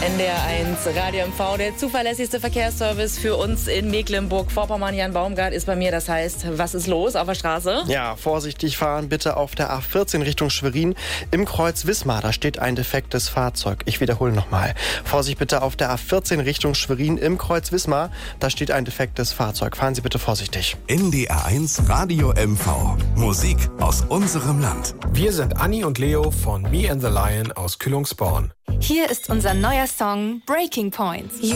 NDR1 Radio MV, der zuverlässigste Verkehrsservice für uns in Mecklenburg-Vorpommern. Jan Baumgart ist bei mir, das heißt, was ist los auf der Straße? Ja, vorsichtig fahren bitte auf der A14 Richtung Schwerin im Kreuz Wismar. Da steht ein defektes Fahrzeug. Ich wiederhole nochmal. Vorsicht bitte auf der A14 Richtung Schwerin im Kreuz Wismar. Da steht ein defektes Fahrzeug. Fahren Sie bitte vorsichtig. NDR1 Radio MV. Musik aus unserem Land. Wir sind Anni und Leo von Me and the Lion aus Kühlungsborn. Hier ist unser neuer Song Breaking Points. You